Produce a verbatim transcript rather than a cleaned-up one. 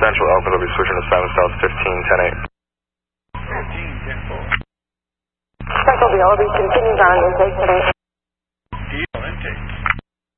Central Elkwood will be switching to seven South fifteen ten eight. Central Viola, we continue on intake today.